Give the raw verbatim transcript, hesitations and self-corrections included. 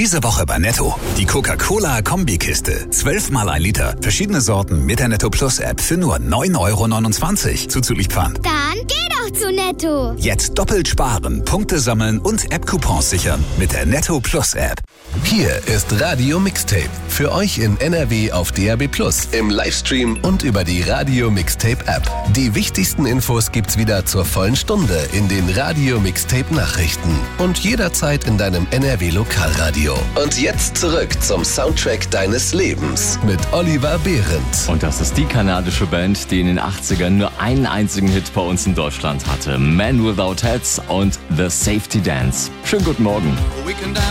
Diese Woche bei Netto. Die Coca-Cola-Kombikiste. Zwölfmal ein Liter. Verschiedene Sorten mit der Netto Plus App für nur neun Euro neunundzwanzig. Zuzüglich Pfand. Dann geh doch zu Netto. Jetzt doppelt sparen, Punkte sammeln und App-Coupons sichern mit der Netto Plus App. Hier ist Radio Mixtape. Für euch in N R W auf D A B Plus, im Livestream und über die Radio Mixtape App. Die wichtigsten Infos gibt's wieder zur vollen Stunde in den Radio Mixtape Nachrichten und jederzeit in deinem N R W Lokalradio. Und jetzt zurück zum Soundtrack deines Lebens mit Oliver Behrendt. Und das ist die kanadische Band, die in den achtzigern nur einen einzigen Hit bei uns in Deutschland hatte. Man Without Hats und The Safety Dance. Schönen guten Morgen.